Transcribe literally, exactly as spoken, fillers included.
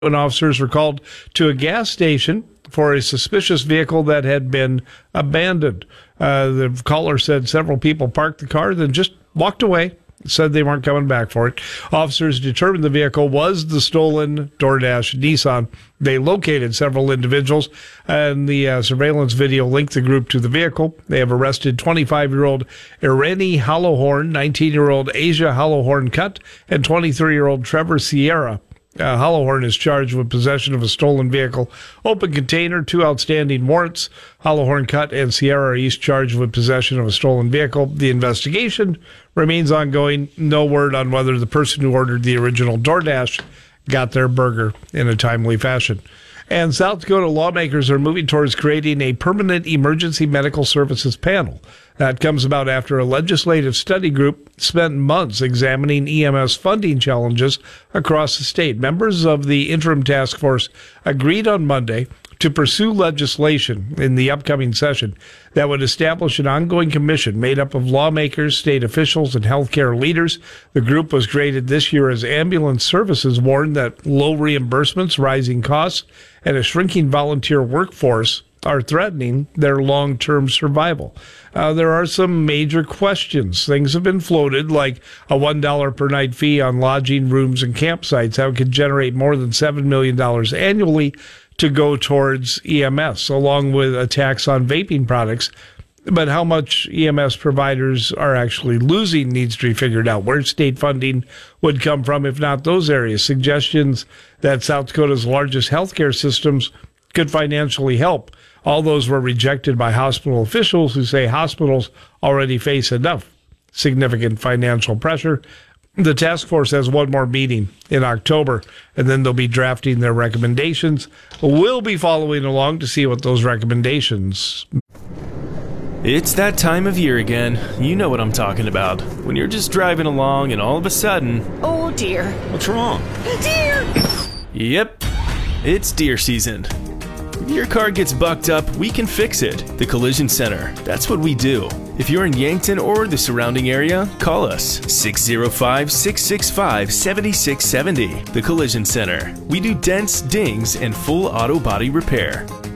When officers were called to a gas station for a suspicious vehicle that had been abandoned. Uh, the caller said several people parked the car, then just walked away, said they weren't coming back for it. Officers determined the vehicle was the stolen DoorDash Nissan. They located several individuals, and the uh, surveillance video linked the group to the vehicle. They have arrested twenty-five-year-old Irene Hollowhorn, nineteen-year-old Asia Hollowhorn Cut, and twenty-three-year-old Trevor Sierra. Uh, Hollowhorn is charged with possession of a stolen vehicle, open container, two outstanding warrants. Hollowhorn Cut and Sierra are each charged with possession of a stolen vehicle. The investigation remains ongoing. No word on whether the person who ordered the original DoorDash got their burger in a timely fashion. And South Dakota lawmakers are moving towards creating a permanent emergency medical services panel. That comes about after a legislative study group spent months examining E M S funding challenges across the state. Members of the interim task force agreed on Monday to pursue legislation in the upcoming session that would establish an ongoing commission made up of lawmakers, state officials, and healthcare leaders. The group was created this year as ambulance services warned that low reimbursements, rising costs, and a shrinking volunteer workforce are threatening their long-term survival. Uh, there are some major questions. Things have been floated, like a one dollar per night fee on lodging, rooms, and campsites. How it could generate more than seven million dollars annually to go towards E M S, along with a tax on vaping products. But how much E M S providers are actually losing needs to be figured out. Where state funding would come from, if not those areas. Suggestions that South Dakota's largest healthcare systems could financially help. All those were rejected by hospital officials who say hospitals already face enough significant financial pressure. The task force has one more meeting in October, and then they'll be drafting their recommendations. We'll be following along to see what those recommendations. It's that time of year again. You know what I'm talking about. When you're just driving along and all of a sudden... Oh, dear. What's wrong? Deer! Yep, it's deer season. If your car gets bucked up, we can fix it. The Collision Center. That's what we do. If you're in Yankton or the surrounding area, call us six oh five, six six five, seven six seven oh. The Collision Center. We do dents, dings, and full auto body repair.